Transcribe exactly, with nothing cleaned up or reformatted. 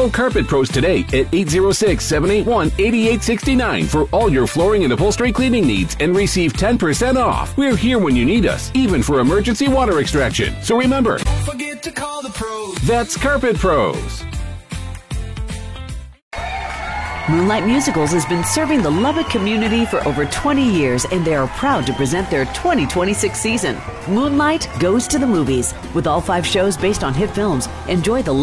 Call Carpet Pros today at eight oh six, seven eight one, eight eight six nine for all your flooring and upholstery cleaning needs and receive ten percent off. We're here when you need us, even for emergency water extraction. So remember, Don't forget to call the pros. that's Carpet Pros. Moonlight Musicals has been serving the Lubbock community for over twenty years, and they are proud to present their twenty twenty-six season. Moonlight Goes to the Movies. With all five shows based on hit films, enjoy the